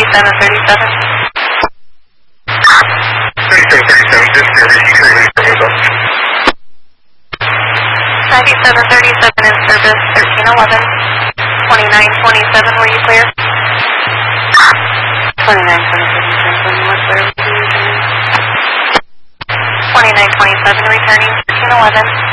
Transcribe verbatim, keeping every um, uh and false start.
thirty-seven thirty-seven. thirty-seven thirty-seven, this is Service, you can release from yourself. ninety-seven thirty-seven in service, thirteen eleven. twenty-nine twenty-seven, were you clear? twenty-nine twenty-seven, what's there? twenty-nine twenty-seven, returning, thirteen eleven.